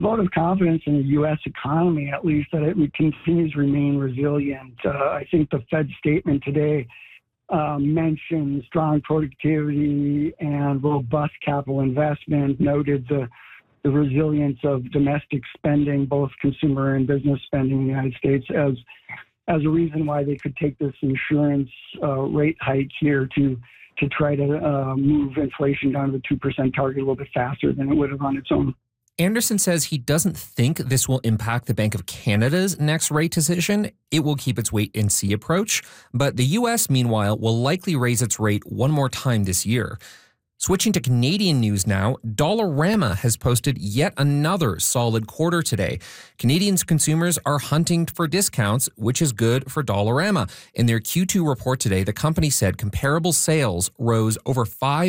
vote of confidence in the U.S. economy, at least, that it continues to remain resilient. I think the Fed statement today mentioned strong productivity and robust capital investment, noted the resilience of domestic spending, both consumer and business spending in the United States, as a reason why they could take this insurance rate hike here to try to move inflation down to the 2% target a little bit faster than it would have on its own. Anderson says he doesn't think this will impact the Bank of Canada's next rate decision. It will keep its wait-and-see approach. But the U.S., meanwhile, will likely raise its rate one more time this year. Switching to Canadian news now, Dollarama has posted yet another solid quarter today. Canadians consumers are hunting for discounts, which is good for Dollarama. In their Q2 report today, the company said comparable sales rose over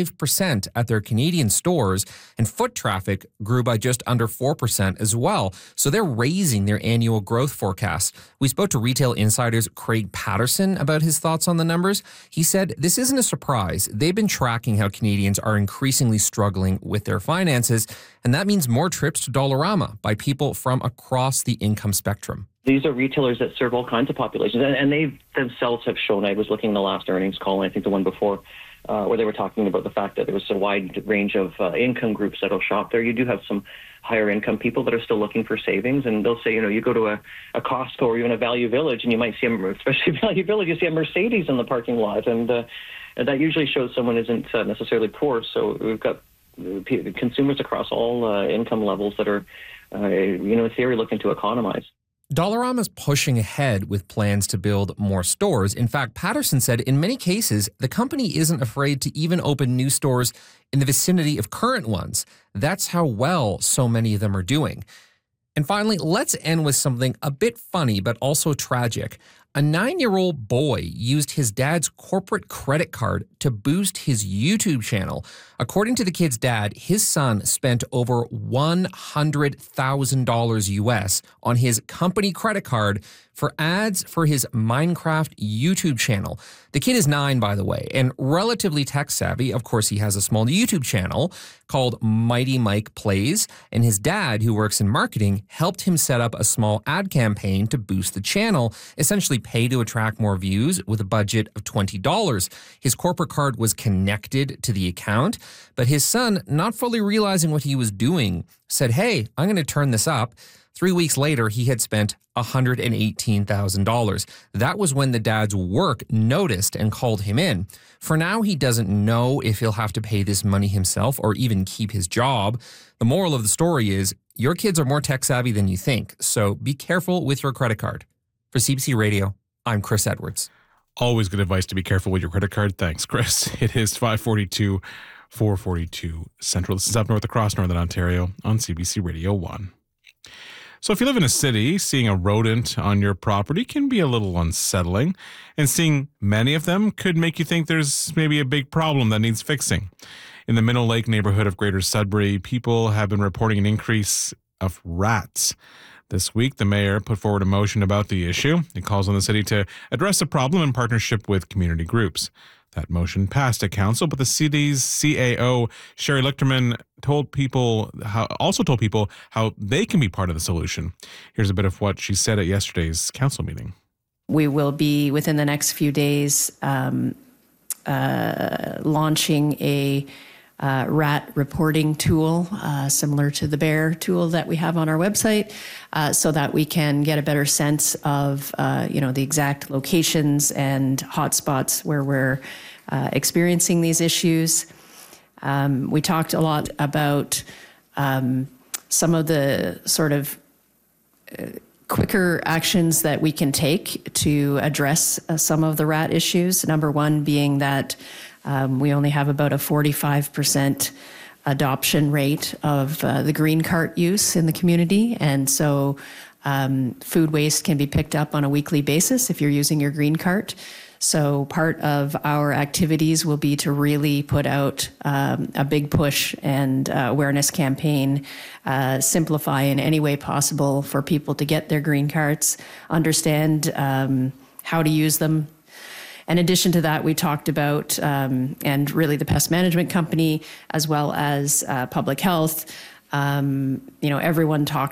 5% at their Canadian stores, and foot traffic grew by just under 4% as well. So they're raising their annual growth forecast. We spoke to Retail Insider's Craig Patterson about his thoughts on the numbers. He said this isn't a surprise. They've been tracking how Canadians are increasingly struggling with their finances, and that means more trips to Dollarama by people from across the income spectrum. These are retailers that serve all kinds of populations, and they themselves have shown. I was looking in the last earnings call, and I think the one before, where they were talking about the fact that there was a wide range of income groups that'll shop there. You do have some higher income people that are still looking for savings, and they'll say, you go to a Costco or even a Value Village, and you might see, especially Value Village, you see a Mercedes in the parking lot, and that usually shows someone isn't necessarily poor. So we've got consumers across all income levels that are, in theory, looking to economize. Dollarama's pushing ahead with plans to build more stores. In fact, Patterson said in many cases, the company isn't afraid to even open new stores in the vicinity of current ones. That's how well so many of them are doing. And finally, let's end with something a bit funny, but also tragic. A 9-year-old boy used his dad's corporate credit card to boost his YouTube channel. According to the kid's dad, his son spent over $100,000 US on his company credit card for ads for his Minecraft YouTube channel. The kid is 9, by the way, and relatively tech savvy. Of course, he has a small YouTube channel called Mighty Mike Plays, and his dad, who works in marketing, helped him set up a small ad campaign to boost the channel, essentially pay to attract more views with a budget of $20. His corporate card was connected to the account, but his son, not fully realizing what he was doing, said, "Hey, I'm going to turn this up." 3 weeks later, he had spent $118,000. That was when the dad's work noticed and called him in. For now, he doesn't know if he'll have to pay this money himself or even keep his job. The moral of the story is, your kids are more tech savvy than you think, so be careful with your credit card. For CBC Radio, I'm Chris Edwards. Always good advice to be careful with your credit card. Thanks, Chris. It is 442 Central. This is Up North across Northern Ontario on CBC Radio 1. So if you live in a city, seeing a rodent on your property can be a little unsettling, and seeing many of them could make you think there's maybe a big problem that needs fixing. In the Minnow Lake neighborhood of Greater Sudbury, people have been reporting an increase of rats. This week, the mayor put forward a motion about the issue. It calls on the city to address the problem in partnership with community groups. That motion passed at council, but the city's CAO, Sherry Lichterman, told people how they can be part of the solution. Here's a bit of what she said at yesterday's council meeting. We will be, within the next few days, launching a rat reporting tool, similar to the bear tool that we have on our website, so that we can get a better sense of, the exact locations and hotspots where we're experiencing these issues. We talked a lot about some of the sort of quicker actions that we can take to address some of the rat issues. Number one being that we only have about a 45% adoption rate of the green cart use in the community. And so food waste can be picked up on a weekly basis if you're using your green cart. So part of our activities will be to really put out a big push and awareness campaign, simplify in any way possible for people to get their green carts, understand how to use them. In addition to that, we talked about, and really the pest management company, as well as public health, Everyone talked